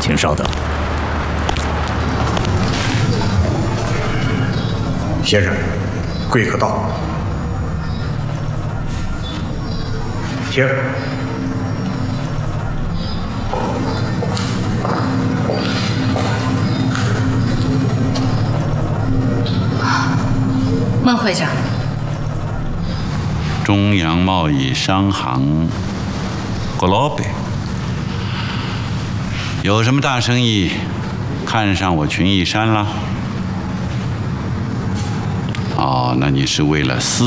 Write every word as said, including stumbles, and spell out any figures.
请稍等。 先生，贵客到，请。 孟会长， 中洋贸易商行郭老板，有什么大生意看上我群益山了？哦，那你是为了私